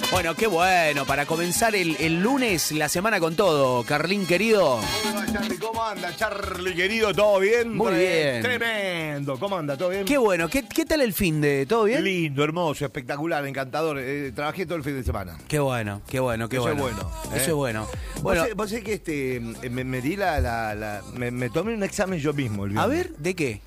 Bueno, qué bueno, para comenzar el lunes, la semana con todo. Carlín, querido. Charlie, ¿cómo anda, Charlie, querido? ¿Todo bien? Muy bien. Tremendo. ¿Cómo anda? ¿Todo bien? Qué bueno, ¿qué tal el fin de? ¿Todo bien? Lindo, hermoso, espectacular, encantador. Trabajé todo el fin de semana. Qué bueno, qué bueno, qué Eso bueno. es bueno. Eso es bueno. Bueno, Vos sabés que me di me tomé un examen yo mismo el viernes. a ver, ¿de qué?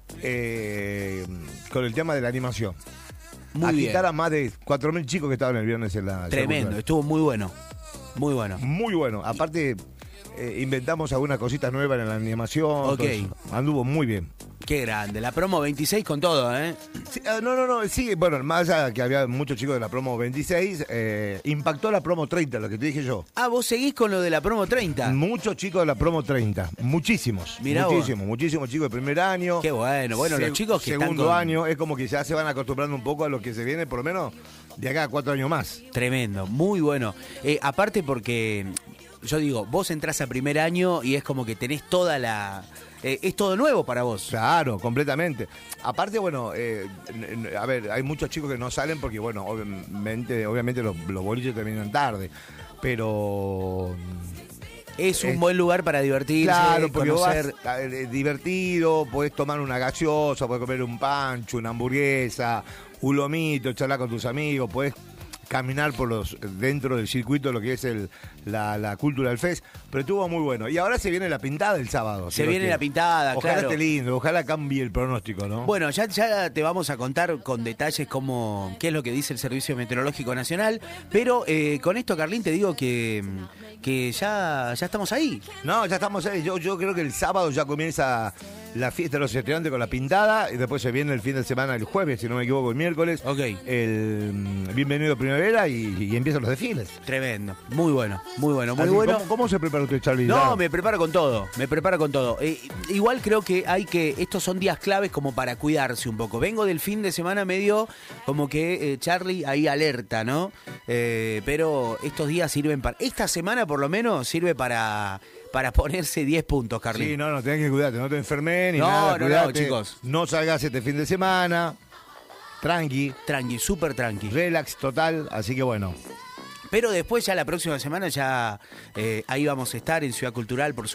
Con el tema de la animación. Muy bien. Agitar a más de 4.000 chicos que estaban el viernes en la Tremendo, secundaria. estuvo muy bueno. Muy bueno. Muy bueno. Aparte, inventamos algunas cositas nuevas en la animación. Ok. Todo eso. Anduvo muy bien. Qué grande. La promo 26 con todo, ¿eh? Sí, no, sí, bueno, más allá que había muchos chicos de la promo 26, impactó la promo 30, lo que te dije yo. Ah, vos seguís con lo de la promo 30. Muchos chicos de la promo 30, muchísimos. Mirá vos. Muchísimos chicos de primer año. Qué bueno, los chicos que segundo están con... año, es como que ya se van acostumbrando un poco a lo que se viene, por lo menos de acá a 4 años más. Tremendo, muy bueno. Aparte porque, yo digo, vos entrás a primer año y es como que tenés toda la... es todo nuevo para vos. Claro, completamente. Aparte, bueno, a ver, hay muchos chicos que no salen porque, bueno, obviamente los boliches terminan tarde, pero... Es un buen lugar para divertirse, Claro, porque conocer... vos vas divertido, podés tomar una gaseosa, podés comer un pancho, una hamburguesa, un lomito, charlar con tus amigos, podés caminar por dentro del circuito de lo que es la Cultural Fest, pero estuvo muy bueno. Y ahora se viene la pintada el sábado. Se viene la pintada, ojalá claro. esté lindo, ojalá cambie el pronóstico, ¿no? Bueno, ya te vamos a contar con detalles qué es lo que dice el Servicio Meteorológico Nacional, pero con esto, Carlín, te digo que ya estamos ahí. No, ya estamos ahí. Yo creo que el sábado ya comienza la fiesta de los estudiantes con la pintada y después se viene el fin de semana el jueves, si no me equivoco, el miércoles. Ok. El Bienvenido a Primavera y empiezan los desfiles. Tremendo, muy bueno, muy bueno, muy Así, bueno. ¿Cómo se prepara usted, Charlie? No, me preparo con todo, igual creo que estos son días claves como para cuidarse un poco. Vengo del fin de semana medio como que Charlie ahí alerta, ¿no? Pero estos días sirven esta semana por lo menos sirve para ponerse 10 puntos, Carlín. Sí, no, tenés que cuidarte, no te enfermes ni No, nada. no, chicos. No salgas este fin de semana. Tranqui, Súper tranqui. relax total, así que bueno. Pero después ya la próxima semana ya ahí vamos a estar en Ciudad Cultural, por supuesto.